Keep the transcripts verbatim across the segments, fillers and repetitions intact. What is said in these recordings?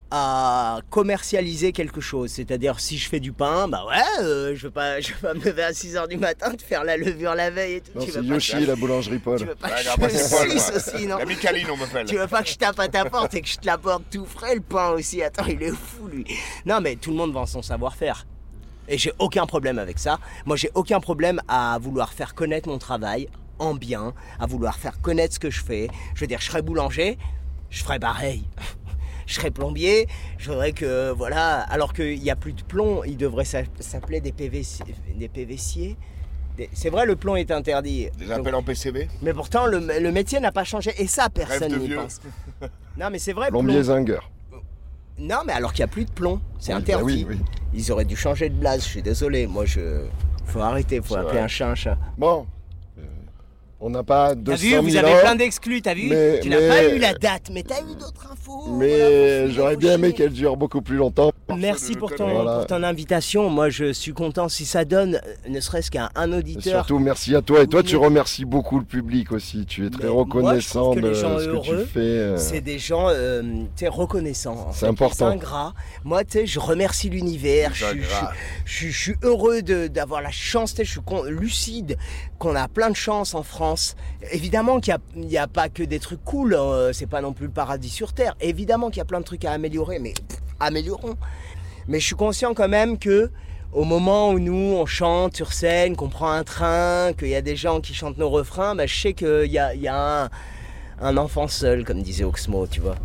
à commercialiser quelque chose. C'est-à-dire, si je fais du pain, bah ouais, euh, je veux pas, je veux pas me lever à six heures du matin, de faire la levure la veille et tout. Non, tu c'est veux Yoshi, pas que... la boulangerie Paul. Tu veux pas Ouais, que non, je c'est Paul, me suce moi. aussi, non? La Micaline, on m'appelle. Tu veux pas que je tape à ta porte et que je te l'apporte tout frais, le pain aussi? Attends, il est fou, lui. Non, mais tout le monde vend son savoir-faire. Et j'ai aucun problème avec ça. Moi, j'ai aucun problème à vouloir faire connaître mon travail en bien, à vouloir faire connaître ce que je fais. Je veux dire, je serais boulanger, je ferais pareil. Je serais plombier, je voudrais que, voilà, alors qu'il n'y a plus de plomb, il devrait s'appeler des P V C, des P V C. C'est vrai, le plomb est interdit. Des appels en P C B. Mais pourtant, le, le métier n'a pas changé. Et ça, personne n'y pense. Non, mais c'est vrai. Plombier Zinger. Non, mais alors qu'il n'y a plus de plomb, c'est Oui, interdit. bah oui, oui. Ils auraient dû changer de blase, je suis désolé. Moi, je... Faut arrêter, faut C'est appeler vrai. un chat un chat. Bon, euh, on n'a pas deux T'as cent vu, mille vous avez ans, plein d'exclus, t'as vu? mais- Tu n'as mais- pas eu la date, mais t'as eu d'autres infos. mais voilà, faut j'aurais filer, bien faut aimé chier. qu'elle dure beaucoup plus longtemps. Merci de pour le ton, connaître. pour ton invitation. Moi, je suis content si ça donne, euh, ne serait-ce qu'à un Et auditeur. surtout, merci à toi. Et toi, Oui, tu mais- remercies beaucoup le public aussi. Tu es très Mais moi, je reconnaissant trouve que de les gens ce que heureux, tu fais. euh. C'est des gens euh, tu sais, reconnaissants. en C'est fait. important. Les ingrats. Moi, tu sais, je remercie l'univers. Je, suis- je, suis- ingrats. je suis- je suis heureux de- d'avoir la chance. Tu sais, je suis con- lucide qu'on a plein de chance en France. Évidemment qu'il n'y a, a pas que des trucs cool. euh, c'est pas non plus le paradis sur terre. Évidemment qu'il y a plein de trucs à améliorer, mais pff, améliorons. Mais je suis conscient quand même que au moment où nous on chante sur scène, qu'on prend un train, qu'il y a des gens qui chantent nos refrains, bah, je sais qu'il y a, il y a un, un enfant seul, comme disait Oxmo, tu vois.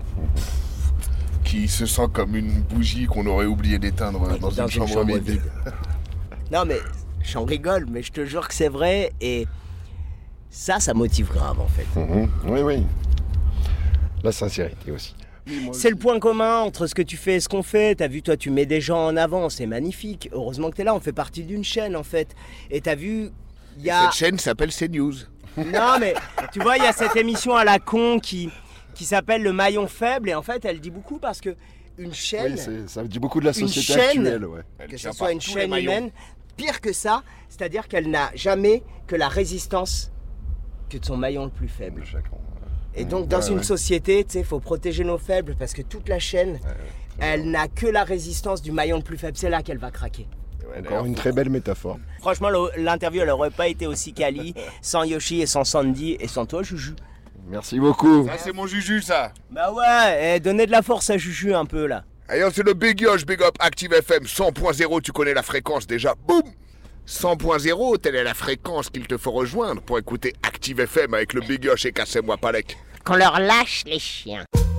Qui se sent comme une bougie qu'on aurait oublié d'éteindre dans, une chambre vide. Non mais j'en rigole, mais je te jure que c'est vrai et ça, ça motive grave en fait. Mhm. Oui, oui. La sincérité aussi. C'est le point commun entre ce que tu fais et ce qu'on fait. T'as vu, toi, tu mets des gens en avant, c'est magnifique. Heureusement que t'es là, on fait partie d'une chaîne en fait. Et t'as vu, il y a... Cette chaîne s'appelle CNews. Non mais, tu vois, il y a cette émission à la con qui, qui s'appelle Le Maillon Faible. Et en fait, elle dit beaucoup parce que une chaîne, Oui, c'est- ça dit beaucoup de la Une société chaîne. actuelle. Ouais. Elle que ce tient soit par une tous chaîne les maillons. humaine, pire que ça, c'est-à-dire qu'elle n'a jamais que la résistance que de son maillon le plus faible. De chacun. Et donc, dans Ouais, une ouais. société, tu sais, il faut protéger nos faibles parce que toute la chaîne, elle n'a que la résistance du maillon le plus faible. C'est là qu'elle va craquer. Ouais, Encore d'ailleurs, une très belle métaphore. Franchement, le- l'interview, elle n'aurait pas été aussi quali sans Yoshi et sans Sandy et sans toi, Juju. Merci beaucoup. Ça, c'est mon Juju, ça. Bah ouais, eh, donnez de la force à Juju un peu là. Ailleurs, c'est le Big Yosh, Big Up, Active F M cent point zéro. Tu connais la fréquence déjà. Boum cent point zéro, telle est la fréquence qu'il te faut rejoindre pour écouter Active F M avec le Big Yosh et Cassez-moi Palek. Qu'on leur lâche les chiens.